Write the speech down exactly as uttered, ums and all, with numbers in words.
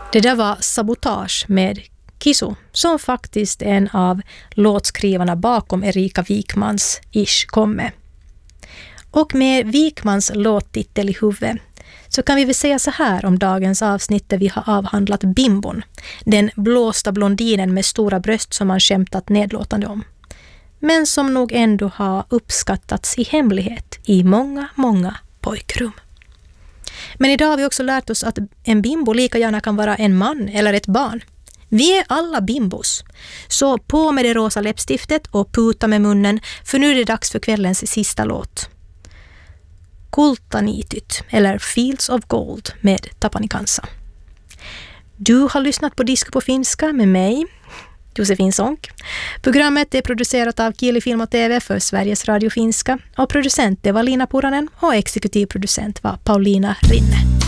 Det där var Sabotage med Kisu, som faktiskt är en av låtskrivarna bakom Erika Wikmans Ish komme. Och med Wikmans låttitel i huvudet så kan vi väl säga så här om dagens avsnitt där vi har avhandlat bimbon, den blåsta blondinen med stora bröst som man skämtat nedlåtande om. Men som nog ändå har uppskattats i hemlighet i många, många pojkrum. Men idag har vi också lärt oss att en bimbo lika gärna kan vara en man eller ett barn. Vi är alla bimbos. Så på med det rosa läppstiftet och puta med munnen, för nu är det dags för kvällens sista låt. Kultaniityt eller Fields of Gold med Tapani Kansa. Du har lyssnat på Disco på finska med mig, Josefin Sonck. Programmet är producerat av Kieli Film och T V för Sveriges Radio Finska och producent det var Lina Puranen och exekutiv producent var Paulina Rinne.